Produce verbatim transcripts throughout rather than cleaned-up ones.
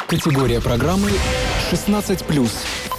Категория программы шестнадцать плюс.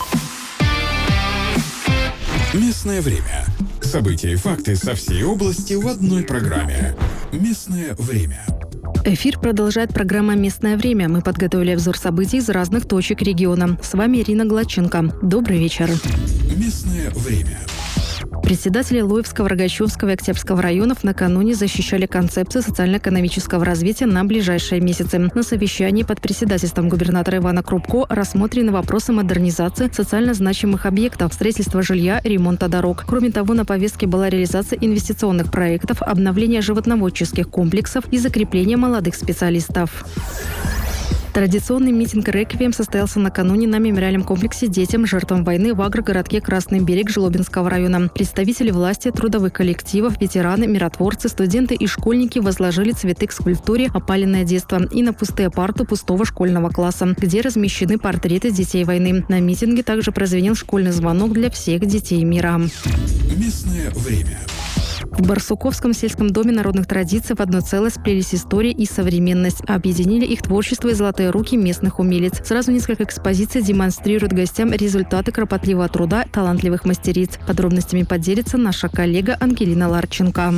Местное время. События и факты со всей области в одной программе. Местное время. Эфир продолжает программа «Местное время». Мы подготовили обзор событий из разных точек региона. С вами Ирина Гладченко. Добрый вечер. Местное время. Председатели Лоевского, Рогачевского и Октябрьского районов накануне защищали концепцию социально-экономического развития на ближайшие месяцы. На совещании под председательством губернатора Ивана Крупко рассмотрены вопросы модернизации социально значимых объектов, строительства жилья, ремонта дорог. Кроме того, на повестке была реализация инвестиционных проектов, обновление животноводческих комплексов и закрепление молодых специалистов. Традиционный митинг «Реквием» состоялся накануне на мемориальном комплексе детям, жертвам войны в агрогородке Красный Берег Жлобинского района. Представители власти, трудовых коллективов, ветераны, миротворцы, студенты и школьники возложили цветы к скульптуре «Опаленное детство» и на пустые парты пустого школьного класса, где размещены портреты детей войны. На митинге также прозвенел школьный звонок для всех детей мира. Местное время. В Барсуковском сельском доме народных традиций в одно целое сплелись история и современность. Объединили их творчество и золотые руки местных умелиц. Сразу несколько экспозиций демонстрируют гостям результаты кропотливого труда талантливых мастериц. Подробностями поделится наша коллега Ангелина Ларченко.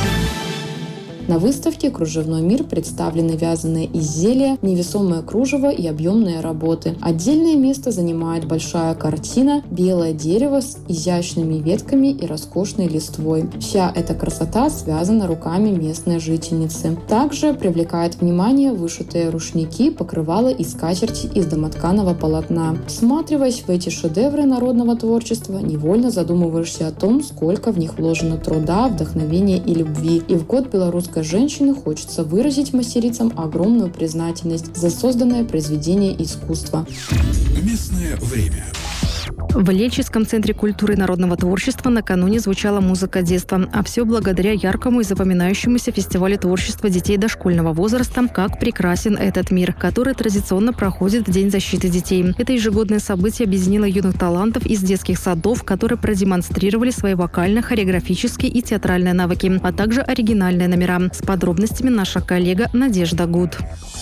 На выставке «Кружевной мир» представлены вязаные изделия, невесомое кружево и объемные работы. Отдельное место занимает большая картина «Белое дерево» с изящными ветками и роскошной листвой. Вся эта красота связана руками местной жительницы. Также привлекает внимание вышитые рушники, покрывала и скатерти из домотканого полотна. Всматриваясь в эти шедевры народного творчества, невольно задумываешься о том, сколько в них вложено труда, вдохновения и любви. И в год белорусской женщины хочется выразить мастерицам огромную признательность за созданное произведение искусства. Местное время. В Лельчинском центре культуры и народного творчества накануне звучала музыка детства. А все благодаря яркому и запоминающемуся фестивалю творчества детей дошкольного возраста «Как прекрасен этот мир», который традиционно проходит в День защиты детей. Это ежегодное событие объединило юных талантов из детских садов, которые продемонстрировали свои вокально-хореографические и театральные навыки, а также оригинальные номера. С подробностями наша коллега Надежда Гуд.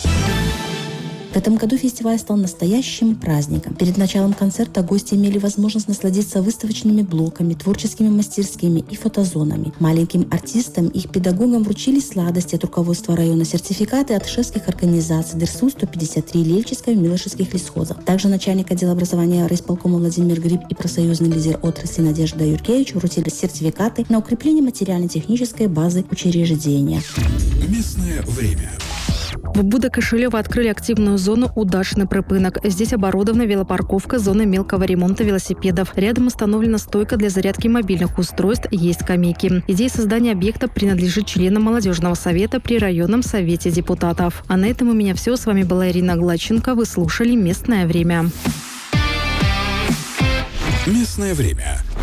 В этом году фестиваль стал настоящим праздником. Перед началом концерта гости имели возможность насладиться выставочными блоками, творческими мастерскими и фотозонами. Маленьким артистам и их педагогам вручили сладости от руководства района, сертификаты от шефских организаций ДРСУ сто пятьдесят три Лельчинского и Милошевских лесхозов. Также начальник отдела образования райисполкома Владимир Гриб и профсоюзный лидер отрасли Надежда Юркевич вручили сертификаты на укрепление материально-технической базы учреждения. Местное время. В Будо-Кошелево открыли активную зону «Удачный припынок». Здесь оборудована велопарковка, зона мелкого ремонта велосипедов. Рядом установлена стойка для зарядки мобильных устройств, есть скамейки. Идея создания объекта принадлежит членам молодежного совета при районном совете депутатов. А на этом у меня все. С вами была Ирина Гладченко. Вы слушали «Местное время». Местное время.